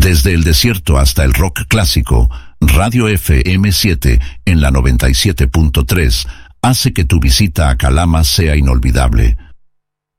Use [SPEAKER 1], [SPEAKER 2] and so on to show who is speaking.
[SPEAKER 1] Desde el desierto hasta el rock clásico, Radio FM7 en la 97.3 hace que tu visita a Calama sea inolvidable.